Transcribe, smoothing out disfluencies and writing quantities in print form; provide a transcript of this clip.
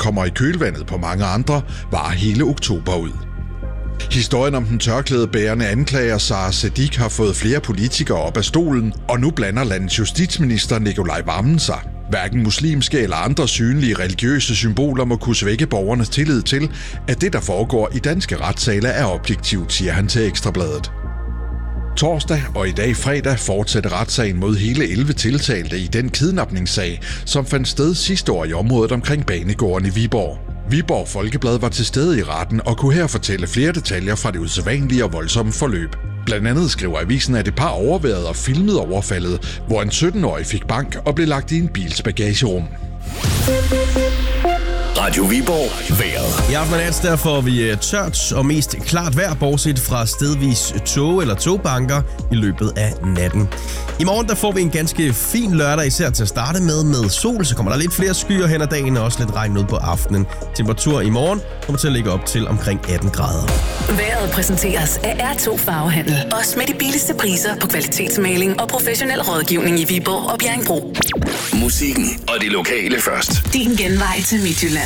kommer i kølvandet på mange andre, varer hele oktober ud. Historien om den tørklædebærende anklager Sara Cedik har fået flere politikere op af stolen, og nu blander landets justitsminister Nicolai Wammen sig. Hverken muslimske eller andre synlige religiøse symboler må kunne svække borgernes tillid til, at det, der foregår i danske retssale, er objektivt, siger han til Ekstrabladet. Torsdag og i dag fredag fortsætter retssagen mod hele 11 tiltalte i den kidnapningssag, som fandt sted sidste år i området omkring banegården i Viborg. Viborg Folkeblad var til stede i retten og kunne her fortælle flere detaljer fra det usædvanlige og voldsomme forløb. Blandt andet skriver avisen, at et par overværede og filmede overfaldet, hvor en 17-årig fik bank og blev lagt i en bils bagagerum. Radio Viborg vejret. I aften og nat der får vi tørt og mest klart vejr, bortset fra stedvis tog eller togbanker i løbet af natten. I morgen der får vi en ganske fin lørdag, især til at starte med sol. Så kommer der lidt flere skyer hen ad dagen og også lidt regn ud på aftenen. Temperatur i morgen kommer til at ligge op til omkring 18 grader. Vejret præsenteres af R2 Farvehandel. Også med de billigste priser på kvalitetsmaling og professionel rådgivning i Viborg og Bjerringbro. Musikken og det lokale først. Din genvej til Midtjylland.